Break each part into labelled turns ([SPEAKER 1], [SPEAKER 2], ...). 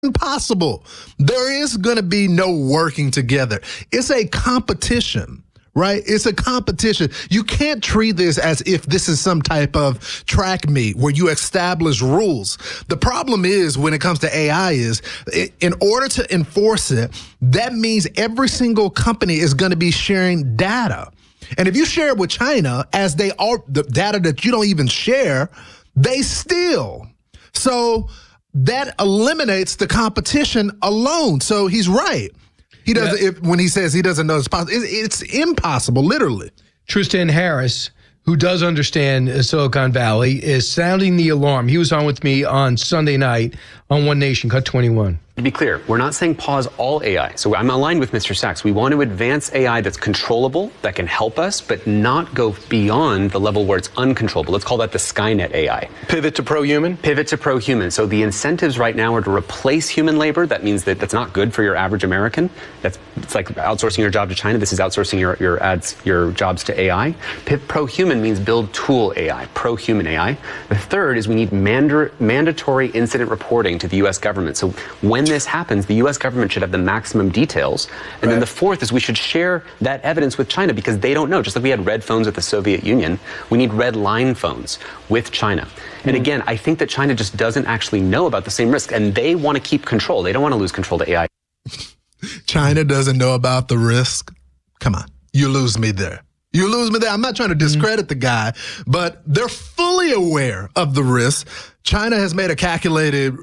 [SPEAKER 1] Impossible. There is going to be no working together. It's a competition, right? It's a competition. You can't treat this as if this is some type of track meet where you establish rules. The problem is when it comes to AI is in order to enforce it, that means every single company is going to be sharing data. And if you share it with China, as they are, the data that you don't even share, they steal. So that eliminates the competition alone. So he's right. He doesn't, when he says he doesn't know it's possible, it's impossible, literally.
[SPEAKER 2] Tristan Harris, who does understand Silicon Valley, is sounding the alarm. He was on with me on Sunday night on One Nation, Cut 21.
[SPEAKER 3] To be clear, we're not saying pause all AI. So I'm aligned with Mr. Sachs. We want to advance AI that's controllable, that can help us, but not go beyond the level where it's uncontrollable. Let's call that the Skynet AI.
[SPEAKER 4] Pivot to pro-human?
[SPEAKER 3] Pivot to pro-human. So the incentives right now are to replace human labor. That means that that's not good for your average American. It's like outsourcing your job to China. This is outsourcing your jobs to AI. Pro-human means build tool AI, pro-human AI. The third is we need mandatory incident reporting to the U.S. government. So when this happens, the U.S. government should have the maximum details. And then the fourth is we should share that evidence with China because they don't know. Just like we had red phones with the Soviet Union, we need red line phones with China. And again, I think that China just doesn't actually know about the same risk, and they want to keep control. They don't want to lose control to AI.
[SPEAKER 1] China doesn't know about the risk? Come on, you lose me there. You lose me there. I'm not trying to discredit the guy, but they're fully aware of the risk. China has made a calculated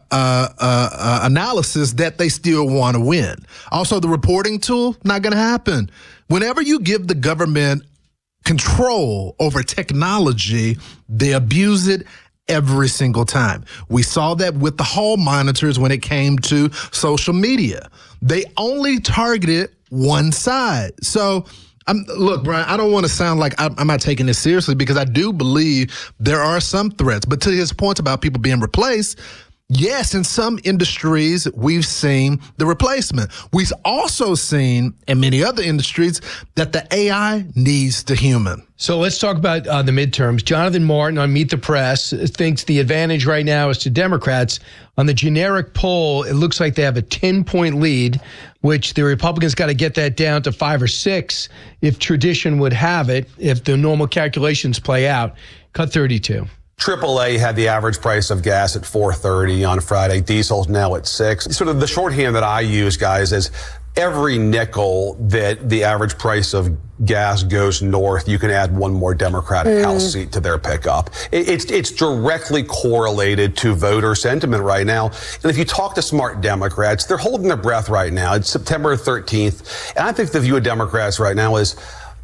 [SPEAKER 1] analysis that they still want to win. Also, the reporting tool, not going to happen. Whenever you give the government control over technology, they abuse it every single time. We saw that with the hall monitors when it came to social media. They only targeted one side. So, look, Brian, I don't want to sound like I'm not taking this seriously because I do believe there are some threats. But to his point about people being replaced, yes, in some industries, we've seen the replacement. We've also seen in many other industries that the AI needs the human.
[SPEAKER 2] So let's talk about the midterms. Jonathan Martin on Meet the Press thinks the advantage right now is to Democrats. On the generic poll, it looks like they have a 10-point lead, which the Republicans got to get that down to 5 or 6 if tradition would have it, if the normal calculations play out. Cut 32.
[SPEAKER 5] AAA had the average price of gas at $4.30 on Friday. Diesel's now at $6. Sort of the shorthand that I use, guys, is every nickel that the average price of gas goes north, you can add one more Democratic House seat to their pickup. It's directly correlated to voter sentiment right now. And if you talk to smart Democrats, they're holding their breath right now. It's September 13th. And I think the view of Democrats right now is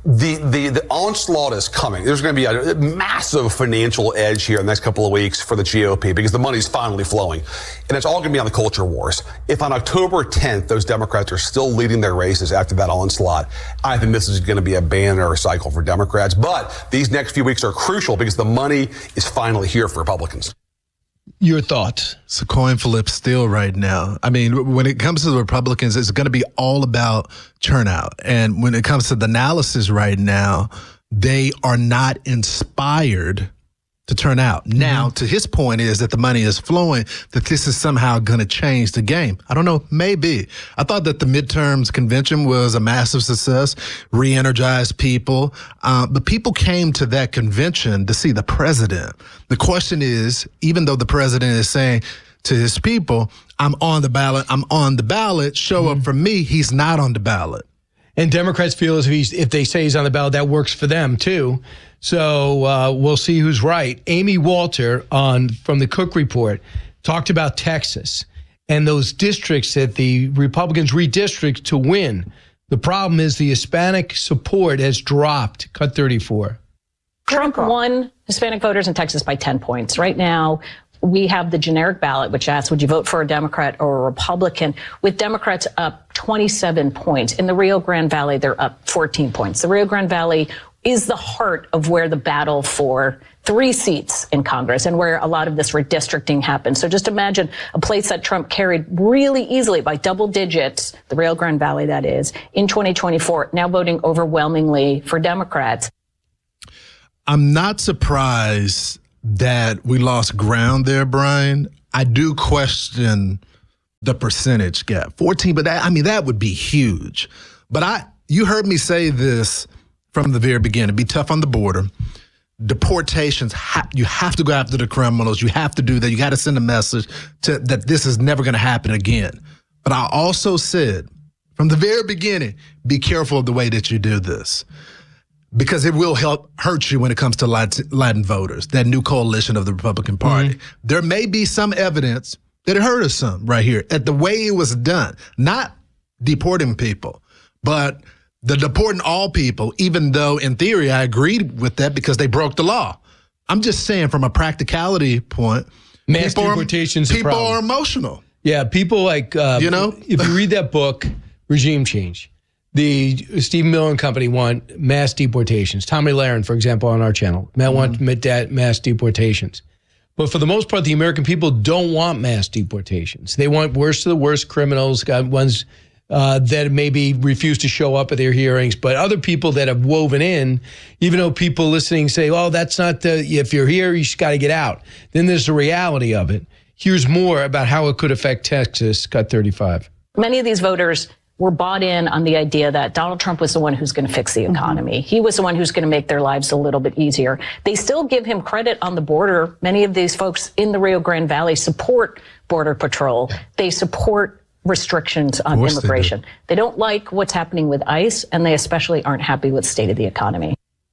[SPEAKER 5] the onslaught is coming. There's going to be a massive financial edge here in the next couple of weeks for the GOP because the money's finally flowing. And it's all going to be on the culture wars. If on October 10th, those Democrats are still leading their races after that onslaught, I think this is going to be a banner cycle for Democrats. But these next few weeks are crucial because the money is finally here for Republicans.
[SPEAKER 2] Your thoughts?
[SPEAKER 1] It's a coin flip still right now. I mean, when it comes to the Republicans, it's going to be all about turnout. And when it comes to the analysis right now, they are not inspired to turn out. Now, to his point is that the money is flowing, that this is somehow going to change the game. I don't know, maybe. I thought that the midterms convention was a massive success, re-energized people. But people came to that convention to see the president. The question is, even though the president is saying to his people, I'm on the ballot, show up for me, he's not on the ballot.
[SPEAKER 2] And Democrats feel as if they say he's on the ballot, that works for them too. So we'll see who's right. Amy Walter from the Cook Report talked about Texas and those districts that the Republicans redistrict to win. The problem is the Hispanic support has dropped. Cut 34.
[SPEAKER 6] Trump won Hispanic voters in Texas by 10 points. Right now, we have the generic ballot, which asks, would you vote for a Democrat or a Republican? With Democrats up 27 points. In the Rio Grande Valley, they're up 14 points. The Rio Grande Valley is the heart of where the battle for 3 seats in Congress and where a lot of this redistricting happened. So just imagine a place that Trump carried really easily by double digits, the Rio Grande Valley, that is, in 2024, now voting overwhelmingly for Democrats.
[SPEAKER 1] I'm not surprised that we lost ground there, Brian. I do question the percentage gap. 14, but that would be huge. But you heard me say this from the very beginning. Be tough on the border. Deportations, you have to go after the criminals. You have to do that. You got to send a message that this is never going to happen again. But I also said from the very beginning, be careful of the way that you do this, because it will hurt you when it comes to Latin voters, that new coalition of the Republican Party. Mm-hmm. There may be some evidence that it hurt us some right here at the way it was done, not deporting people, but the deporting all people, even though in theory I agreed with that because they broke the law. I'm just saying from a practicality point,
[SPEAKER 2] mass deportations
[SPEAKER 1] people are emotional.
[SPEAKER 2] Yeah, people like, if you read that book, Regime Change, the Stephen Miller and Company want mass deportations. Tommy Lahren, for example, on our channel, want mass deportations. But for the most part, the American people don't want mass deportations. They want worst of the worst criminals, ones that maybe refuse to show up at their hearings, but other people that have woven in, even though people listening say, oh, that's not if you're here, you just got to get out. Then there's the reality of it. Here's more about how it could affect Texas, Cut 35.
[SPEAKER 6] Many of these voters were bought in on the idea that Donald Trump was the one who's going to fix the economy. He was the one who's going to make their lives a little bit easier. They still give him credit on the border. Many of these folks in the Rio Grande Valley support Border Patrol. They support restrictions on immigration. They don't like what's happening with ICE, and they especially aren't happy with the state of the economy.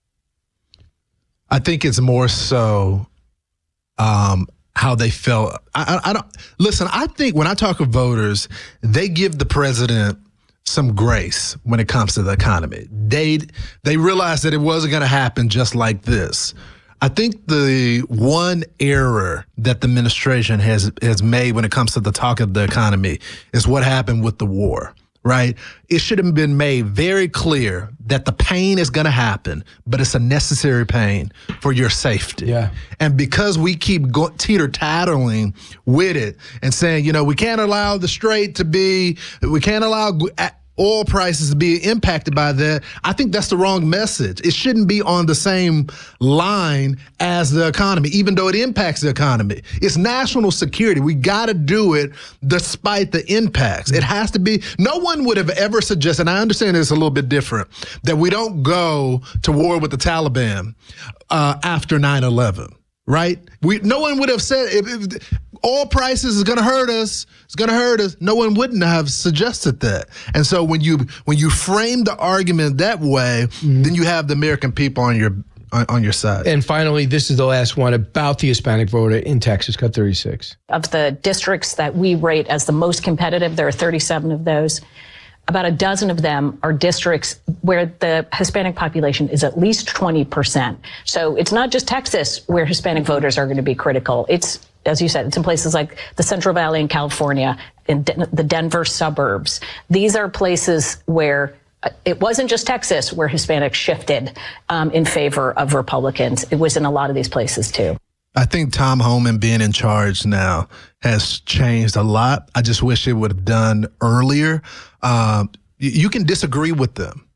[SPEAKER 1] I think it's more so how they felt. I don't listen. I think when I talk with voters, they give the president some grace when it comes to the economy. They realize that it wasn't going to happen just like this. I think the one error that the administration has made when it comes to the talk of the economy is what happened with the war, right? It should have been made very clear that the pain is going to happen, but it's a necessary pain for your safety.
[SPEAKER 2] Yeah.
[SPEAKER 1] And because we keep teeter-tottering with it and saying, we can't allow the strait we can't allow oil prices to be impacted by that, I think that's the wrong message. It shouldn't be on the same line as the economy, even though it impacts the economy. It's national security. We got to do it despite the impacts. It has to be. No one would have ever suggested, and I understand it's a little bit different, that we don't go to war with the Taliban after 9/11. Right? No one would have said if oil prices is going to hurt us. It's going to hurt us. No one wouldn't have suggested that. And so when you frame the argument that way, then you have the American people on your side.
[SPEAKER 2] And finally, this is the last one about the Hispanic voter in Texas, Cut 36.
[SPEAKER 6] Of the districts that we rate as the most competitive, there are 37 of those. About a dozen of them are districts where the Hispanic population is at least 20%. So it's not just Texas where Hispanic voters are going to be critical. It's, as you said, it's in places like the Central Valley in California, in the Denver suburbs. These are places where it wasn't just Texas where Hispanics shifted in favor of Republicans. It was in a lot of these places, too.
[SPEAKER 1] I think Tom Homan being in charge now has changed a lot. I just wish it would have done earlier. You can disagree with them.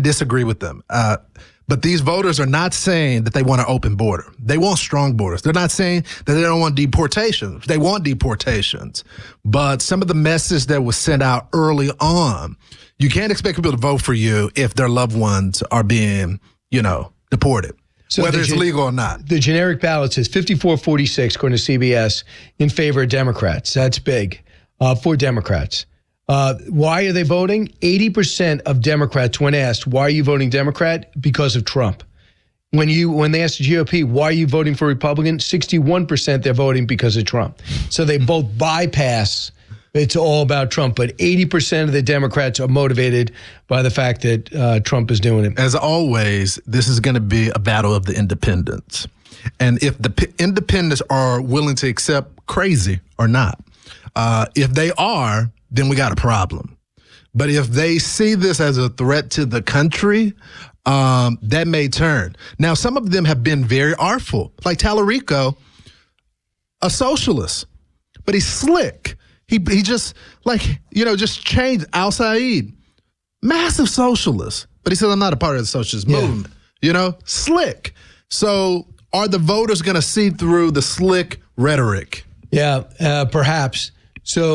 [SPEAKER 1] But these voters are not saying that they want an open border. They want strong borders. They're not saying that they don't want deportations. They want deportations. But some of the message that was sent out early on, you can't expect people to vote for you if their loved ones are being, deported. So whether it's legal or not.
[SPEAKER 2] The generic ballot says 54-46, according to CBS, in favor of Democrats. That's big for Democrats. Why are they voting? 80% of Democrats, when asked, why are you voting Democrat? Because of Trump. When they asked the GOP, why are you voting for Republican? 61% they're voting because of Trump. So they both bypass. It's all about Trump, but 80% of the Democrats are motivated by the fact that Trump is doing it.
[SPEAKER 1] As always, this is going to be a battle of the independents. And if the independents are willing to accept crazy or not, if they are, then we got a problem. But if they see this as a threat to the country, that may turn. Now, some of them have been very artful, like Tallarico, a socialist, but he's slick. He just just changed Al Said, massive socialist. But he said, I'm not a part of the socialist movement, slick. So are the voters going to see through the slick rhetoric?
[SPEAKER 2] Yeah, perhaps. So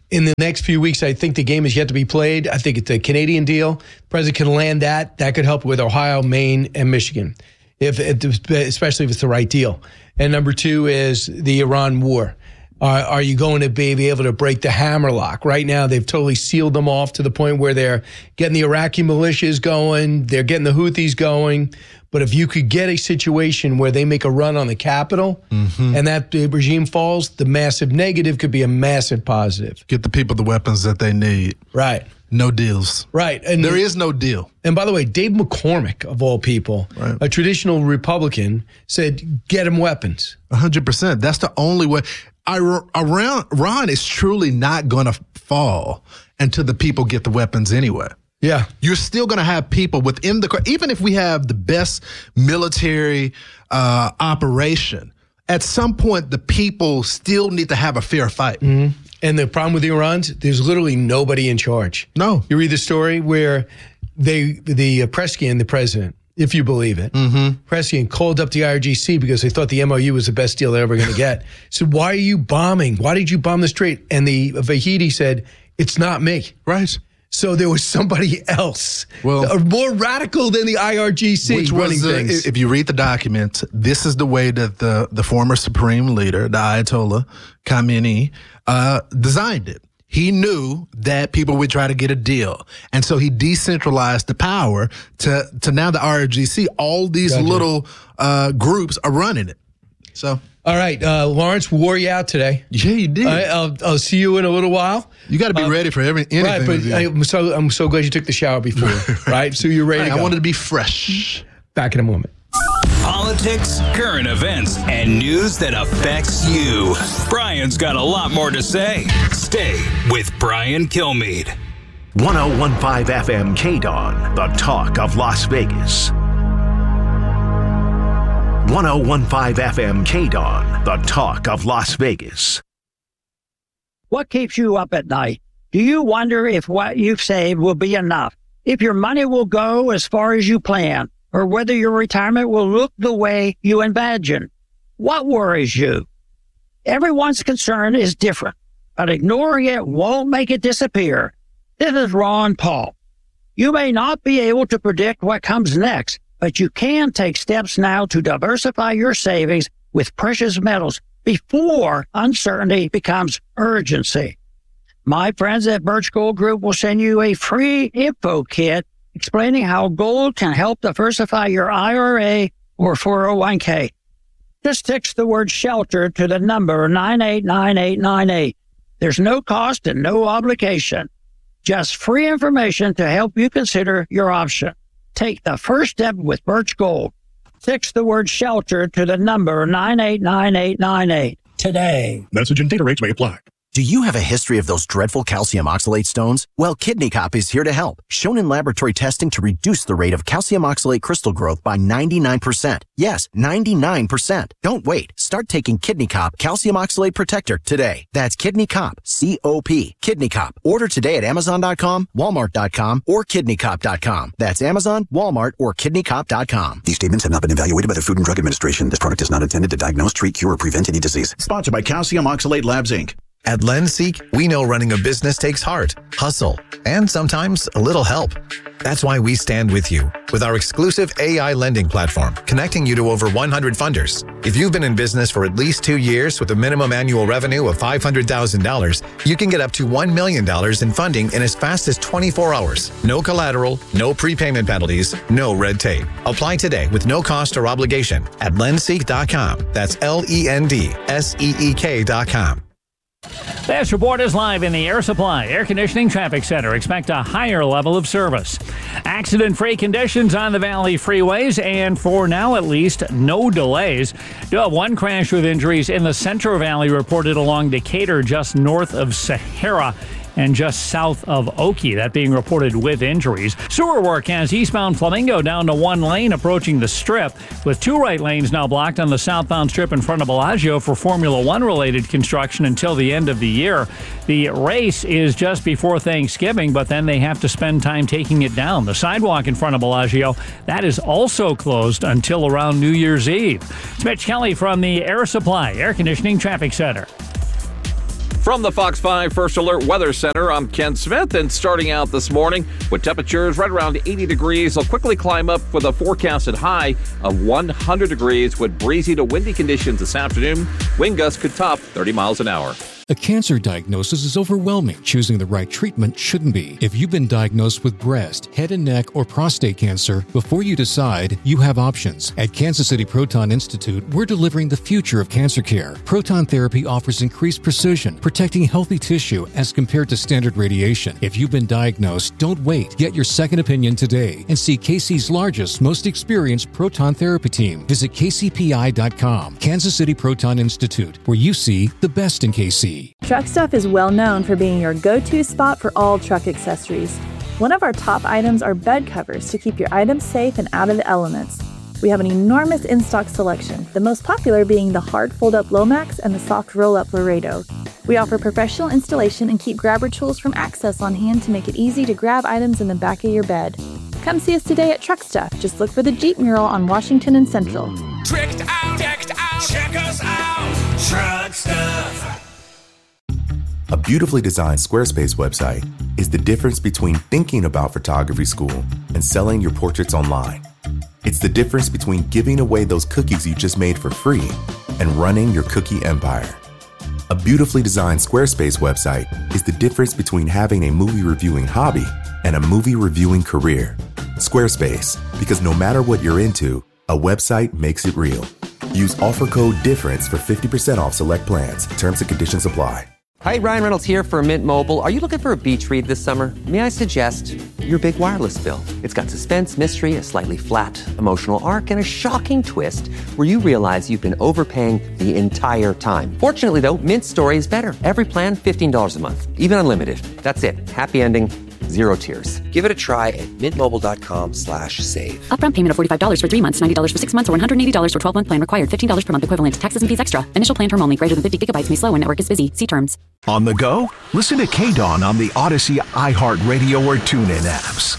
[SPEAKER 2] in the next few weeks, I think the game is yet to be played. I think it's a Canadian deal. The president can land that. That could help with Ohio, Maine, and Michigan, especially if it's the right deal. And number two is the Iran war. Are you going to be able to break the hammerlock? Right now, they've totally sealed them off to the point where they're getting the Iraqi militias going. They're getting the Houthis going. But if you could get a situation where they make a run on the capital and that regime falls, the massive negative could be a massive positive.
[SPEAKER 1] Get the people the weapons that they need.
[SPEAKER 2] Right.
[SPEAKER 1] No deals.
[SPEAKER 2] Right. And
[SPEAKER 1] there is no deal.
[SPEAKER 2] And by the way, Dave McCormick, of all people, a traditional Republican, said, get them weapons.
[SPEAKER 1] 100%. That's the only way. Iran is truly not going to fall until the people get the weapons anyway.
[SPEAKER 2] Yeah.
[SPEAKER 1] You're still going to have people within even if we have the best military operation, at some point the people still need to have a fair fight.
[SPEAKER 2] Mm-hmm. And the problem with the Irans, there's literally nobody in charge.
[SPEAKER 1] No.
[SPEAKER 2] You read the story where the Presskian, the president, if you believe it, Presskian called up the IRGC because they thought the MOU was the best deal they're ever going to get. So why are you bombing? Why did you bomb the strait? And the Vahidi said, it's not me.
[SPEAKER 1] Right.
[SPEAKER 2] So there was somebody else, more radical than the IRGC running things.
[SPEAKER 1] If you read the document, this is the way that the former supreme leader, the Ayatollah Khamenei, designed it. He knew that people would try to get a deal. And so he decentralized the power to now the IRGC. All these little groups are running it. So.
[SPEAKER 2] All right, Lawrence, wore you out today.
[SPEAKER 1] Yeah, you did.
[SPEAKER 2] I'll see you in a little while.
[SPEAKER 1] You got to be ready for anything.
[SPEAKER 2] Right, but I'm so glad you took the shower before, right? So you're ready to go.
[SPEAKER 1] I wanted to be fresh.
[SPEAKER 2] Back in a moment.
[SPEAKER 4] Politics, current events, and news that affects you. Brian's got a lot more to say. Stay with Brian Kilmeade.
[SPEAKER 7] 101.5 FM KDON, the talk of Las Vegas. 101.5 FM KDON, the talk of Las Vegas.
[SPEAKER 8] What keeps you up at night? Do you wonder if what you've saved will be enough? If your money will go as far as you plan? Or whether your retirement will look the way you imagine? What worries you? Everyone's concern is different, but ignoring it won't make it disappear. This is Ron Paul. You may not be able to predict what comes next, but you can take steps now to diversify your savings with precious metals before uncertainty becomes urgency. My friends at Birch Gold Group will send you a free info kit explaining how gold can help diversify your IRA or 401k. Just text the word SHELTER to the number 989898. There's no cost and no obligation. Just free information to help you consider your option. Take the first step with Birch Gold. Text the word SHELTER to the number 989898 today.
[SPEAKER 9] Message and data rates may apply.
[SPEAKER 10] Do you have a history of those dreadful calcium oxalate stones? Well, Kidney Cop is here to help. Shown in laboratory testing to reduce the rate of calcium oxalate crystal growth by 99%. Yes, 99%. Don't wait. Start taking Kidney Cop Calcium Oxalate Protector today. That's Kidney Cop, C-O-P, Kidney Cop. Order today at Amazon.com, Walmart.com, or KidneyCop.com. That's Amazon, Walmart, or KidneyCop.com.
[SPEAKER 11] These statements have not been evaluated by the Food and Drug Administration. This product is not intended to diagnose, treat, cure, or prevent any disease.
[SPEAKER 12] Sponsored by Calcium Oxalate Labs, Inc. At LendSeek, we know running a business takes heart, hustle, and sometimes a little help. That's why we stand with you with our exclusive AI lending platform, connecting you to over 100 funders. If you've been in business for at least 2 years with a minimum annual revenue of $500,000, you can get up to $1 million in funding in as fast as 24 hours. No collateral, no prepayment penalties, no red tape. Apply today with no cost or obligation at lendseek.com. That's LENDSEEK.com.
[SPEAKER 13] This report is live in the Air Supply Air Conditioning Traffic Center. Expect a higher level of service. Accident-free conditions on the Valley freeways, and for now at least, no delays. Do have one crash with injuries in the Central Valley reported along Decatur just north of Sahara and just south of Oki. That being reported with injuries. Sewer work has eastbound Flamingo down to one lane approaching the Strip, with two right lanes now blocked on the southbound Strip in front of Bellagio for Formula One related construction until the end of the year. The race is just before Thanksgiving, but then they have to spend time taking it down. The sidewalk in front of Bellagio, that is also closed until around New Year's Eve. It's Mitch Kelly from the Air Supply Air Conditioning Traffic Center.
[SPEAKER 9] From the Fox 5 First Alert Weather Center, I'm Ken Smith, and starting out this morning with temperatures right around 80 degrees. They'll quickly climb up with a forecasted high of 100 degrees with breezy to windy conditions this afternoon. Wind gusts could top 30 miles an hour.
[SPEAKER 14] A cancer diagnosis is overwhelming. Choosing the right treatment shouldn't be. If you've been diagnosed with breast, head and neck, or prostate cancer, before you decide, you have options. At Kansas City Proton Institute, we're delivering the future of cancer care. Proton therapy offers increased precision, protecting healthy tissue as compared to standard radiation. If you've been diagnosed, don't wait. Get your second opinion today and see KC's largest, most experienced proton therapy team. Visit kcpi.com. Kansas City Proton Institute, where you see the best in KC.
[SPEAKER 15] Truck Stuff is well known for being your go-to spot for all truck accessories. One of our top items are bed covers to keep your items safe and out of the elements. We have an enormous in-stock selection, the most popular being the hard fold-up Lomax and the soft roll-up Laredo. We offer professional installation and keep grabber tools from Access on hand to make it easy to grab items in the back of your bed. Come see us today at Truck Stuff. Just look for the Jeep mural on Washington and Central.
[SPEAKER 16] Check us out, Truck Stuff.
[SPEAKER 17] A beautifully designed Squarespace website is the difference between thinking about photography school and selling your portraits online. It's the difference between giving away those cookies you just made for free and running your cookie empire. A beautifully designed Squarespace website is the difference between having a movie reviewing hobby and a movie reviewing career. Squarespace, because no matter what you're into, a website makes it real. Use offer code DIFFERENCE for 50% off select plans. Terms and conditions apply.
[SPEAKER 18] Hi, Ryan Reynolds here for Mint Mobile. Are you looking for a beach read this summer? May I suggest your big wireless bill? It's got suspense, mystery, a slightly flat emotional arc, and a shocking twist where you realize you've been overpaying the entire time. Fortunately, though, Mint's story is better. Every plan, $15 a month. Even unlimited. That's it. Happy ending. Zero tears. Give it a try at mintmobile.com/save.
[SPEAKER 19] Upfront payment of $45 for 3 months, $90 for 6 months, or $180 for 12-month plan required. $15 per month equivalent. Taxes and fees extra. Initial plan term only. Greater than 50 gigabytes may slow when network is busy. See terms.
[SPEAKER 7] On the go? Listen to KDAWN on the Odyssey, iHeartRadio, or TuneIn apps.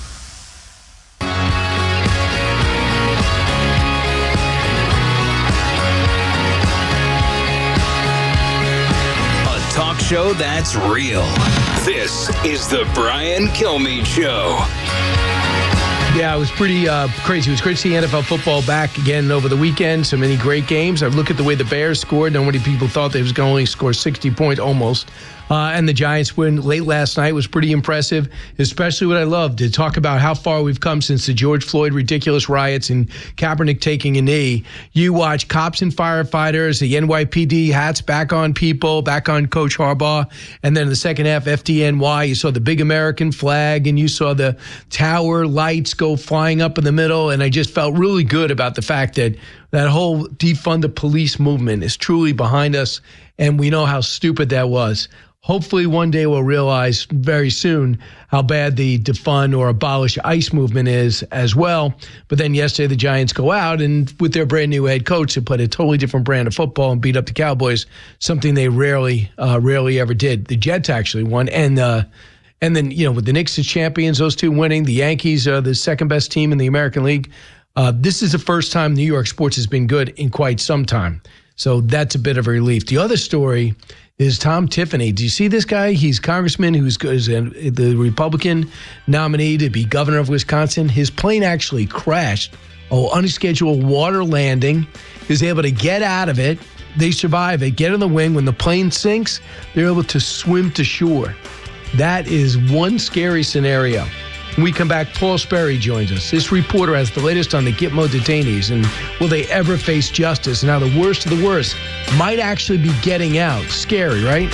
[SPEAKER 4] A talk show that's real. This is the Brian Kilmeade Show.
[SPEAKER 2] Yeah, it was pretty crazy. It was great to see NFL football back again over the weekend. So many great games. I look at the way the Bears scored. Not many people thought they was going to only score 60 points almost. And the Giants win late last night was pretty impressive, especially what I loved to talk about how far we've come since the George Floyd ridiculous riots and Kaepernick taking a knee. You watch cops and firefighters, the NYPD hats back on people, back on Coach Harbaugh. And then in the second half, FDNY, you saw the big American flag and you saw the tower lights go flying up in the middle. And I just felt really good about the fact that that whole defund the police movement is truly behind us. And we know how stupid that was. Hopefully one day we'll realize very soon how bad the defund or abolish ICE movement is as well. But then yesterday the Giants go out and with their brand new head coach, they played a totally different brand of football and beat up the Cowboys, something they rarely ever did. The Jets actually won. And then, you know, with the Knicks as champions, those two winning, the Yankees are the second best team in the American League. This is the first time New York sports has been good in quite some time. So that's a bit of a relief. The other story is Tom Tiffany. Do you see this guy? He's congressman who's the Republican nominee to be governor of Wisconsin. His plane actually crashed. Unscheduled water landing. He was able to get out of it. They survive it, get on the wing. When the plane sinks, they're able to swim to shore. That is one scary scenario. When we come back, Paul Sperry joins us. This reporter has the latest on the Gitmo detainees and will they ever face justice? And how the worst of the worst might actually be getting out. Scary, right?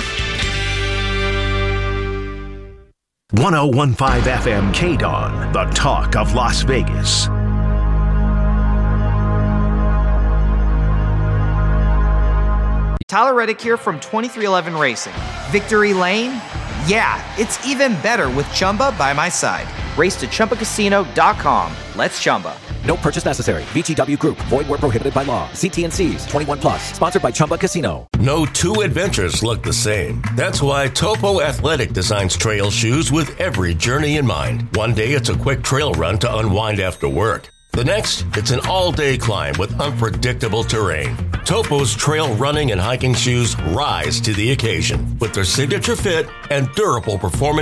[SPEAKER 7] 1015 FM KDAWN, the talk of Las Vegas.
[SPEAKER 20] Tyler Reddick here from 2311 Racing. Victory Lane? Yeah, it's even better with Chumba by my side. Race to ChumbaCasino.com. Let's Chumba.
[SPEAKER 21] No purchase necessary. VGW Group. Void where prohibited by law. See T&Cs. 21 plus. Sponsored by Chumba Casino.
[SPEAKER 22] No two adventures look the same. That's why Topo Athletic designs trail shoes with every journey in mind. One day it's a quick trail run to unwind after work. The next, it's an all-day climb with unpredictable terrain. Topo's trail running and hiking shoes rise to the occasion with their signature fit and durable performance